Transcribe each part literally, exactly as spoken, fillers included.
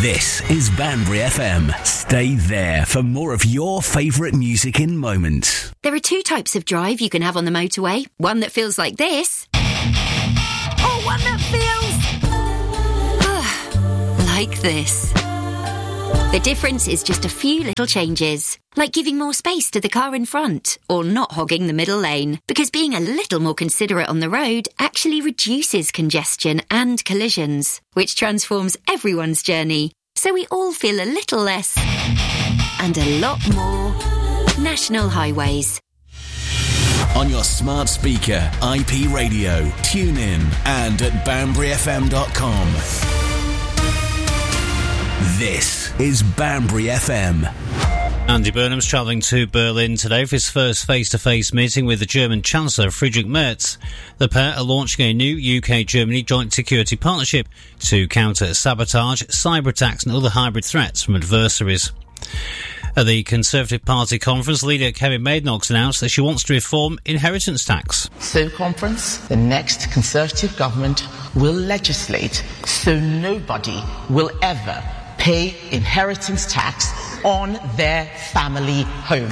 This is Banbury F M. Stay there for more of your favourite music in moments. There are two types of drive you can have on the motorway. One that feels like this. Or one that feels... like this. The difference is just a few little changes, like giving more space to the car in front, or not hogging the middle lane, because being a little more considerate on the road actually reduces congestion and collisions, which transforms everyone's journey, so we all feel a little less and a lot more National Highways. On your smart speaker, I P radio, tune in, and at banbury f m dot com. This is Banbury F M. Andy Burnham's travelling to Berlin today for his first face-to-face meeting with the German Chancellor, Friedrich Merz. The pair are launching a new U K-Germany joint security partnership to counter sabotage, cyber attacks and other hybrid threats from adversaries. At the Conservative Party conference, leader Kevin Maidenox announced that she wants to reform inheritance tax. So, conference, the next Conservative government will legislate so nobody will ever pay inheritance tax on their family home.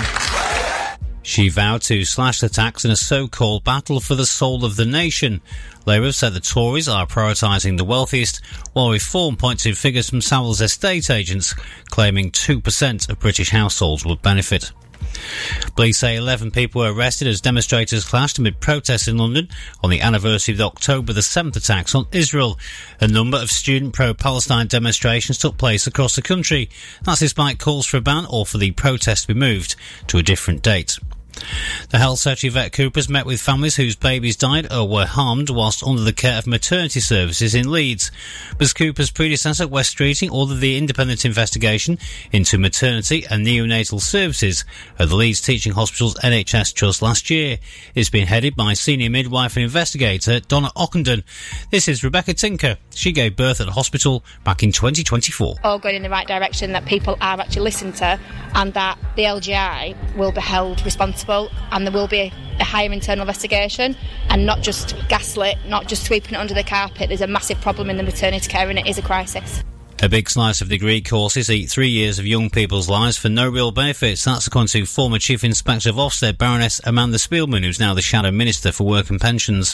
She vowed to slash the tax in a so-called battle for the soul of the nation. Labour said the Tories are prioritising the wealthiest, while Reform points to figures from Savills estate agents claiming two percent of British households would benefit. Police say eleven people were arrested as demonstrators clashed amid protests in London on the anniversary of the October the seventh attacks on Israel. A number of student pro-Palestine demonstrations took place across the country. That's despite calls for a ban or for the protest to be moved to a different date. The Health Secretary Vet Coopers met with families whose babies died or were harmed whilst under the care of maternity services in Leeds. Miz Cooper's predecessor, West Streeting, ordered the independent investigation into maternity and neonatal services at the Leeds Teaching Hospital's N H S Trust last year. It's been headed by senior midwife and investigator Donna Ockenden. This is Rebecca Tinker. She gave birth at the hospital back in twenty twenty-four. All going in the right direction, that people are actually listened to and that the L G I will be held responsible and there will be a higher internal investigation and not just gaslit, not just sweeping it under the carpet. There's a massive problem in the maternity care and it is a crisis. A big slice of degree courses eat three years of young people's lives for no real benefits. That's according to former Chief Inspector of Ofsted, Baroness Amanda Spielman, who's now the Shadow Minister for Work and Pensions.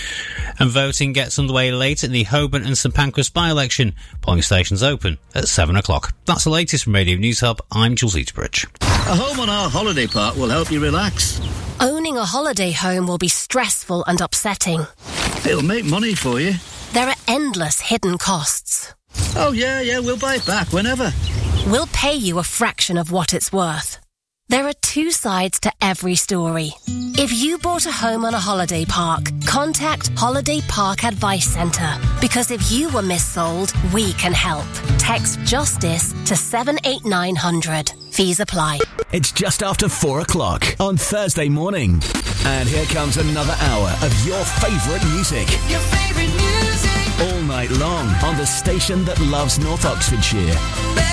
And voting gets underway late in the Holborn and St Pancras by-election. Polling stations open at seven o'clock. That's the latest from Radio News Hub. I'm Jules Eaterbridge. A home on our holiday park will help you relax. Owning a holiday home will be stressful and upsetting. It'll make money for you. There are endless hidden costs. Oh, yeah, yeah, we'll buy it back whenever. We'll pay you a fraction of what it's worth. There are two sides to every story. If you bought a home on a holiday park, contact Holiday Park Advice Centre. Because if you were missold, we can help. Text JUSTICE to seven eight nine hundred. Fees apply. It's just after four o'clock on Thursday morning. And here comes another hour of your favourite music. Your favourite music. All night long on the station that loves North Oxfordshire.